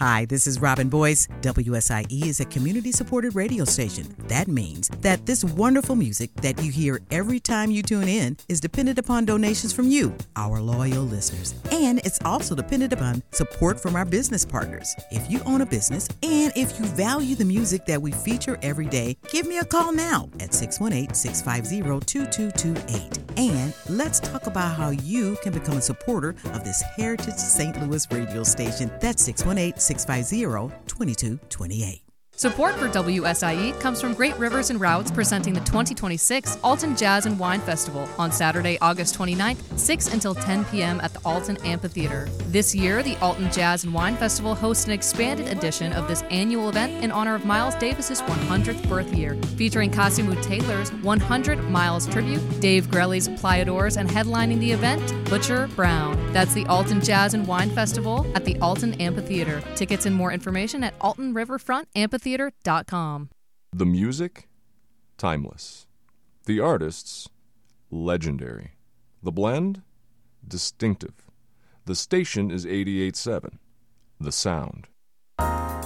Hi, this is Robin Boyce. WSIE is a community-supported radio station. That means that this wonderful music that you hear every time you tune in is dependent upon donations from you, our loyal listeners. And it's also dependent upon support from our business partners. If you own a business and if you value the music that we feature every day, give me a call now at 618-650-2228. And let's talk about how you can become a supporter of this Heritage St. Louis radio station. That's 618-650-2228. Support for WSIE comes from Great Rivers and Routes presenting the 2026 Alton Jazz and Wine Festival on Saturday, August 29th, 6 until 10 p.m. at the Alton Amphitheater. This year, the Alton Jazz and Wine Festival hosts an expanded edition of this annual event in honor of Miles Davis's 100th birth year, featuring Casimu Taylor's 100 Miles Tribute, Dave Grelly's Plyadors, and headlining the event, Butcher Brown. That's the Alton Jazz and Wine Festival at the Alton Amphitheater. Tickets and more information at Alton Riverfront Amphitheater.com. The music, timeless. The artists, legendary. The blend, distinctive. The station is 88.7. The sound,